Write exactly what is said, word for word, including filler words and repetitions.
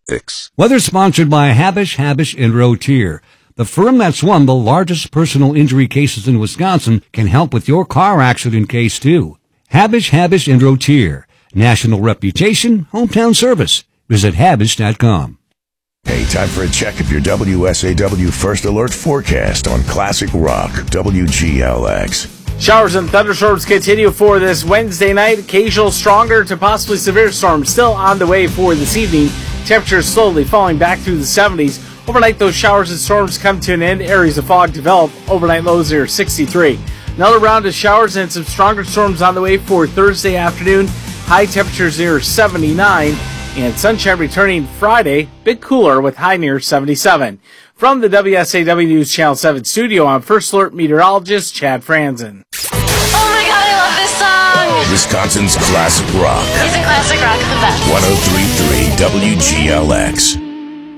Weather sponsored by Habish, Habish, and Rotier. The firm that's won the largest personal injury cases in Wisconsin can help with your car accident case, too. Habish, Habish, and Rotier. National reputation, hometown service. Visit Habish dot com. Hey, time for a check of your W S A W First Alert forecast on Classic Rock, W G L X. Showers and thunderstorms continue for this Wednesday night. Occasional stronger to possibly severe storms still on the way for this evening. Temperatures slowly falling back through the seventies. Overnight, those showers and storms come to an end. Areas of fog develop. Overnight lows near sixty-three. Another round of showers and some stronger storms on the way for Thursday afternoon. High temperatures near seventy-nine. And sunshine returning Friday. Bit cooler with high near seventy-seven. From the W S A W News Channel seven studio, I'm First Alert meteorologist Chad Franzen. Oh my god, I love this song! Wisconsin's Classic Rock. Isn't Classic Rock the best? one oh three point three W G L X.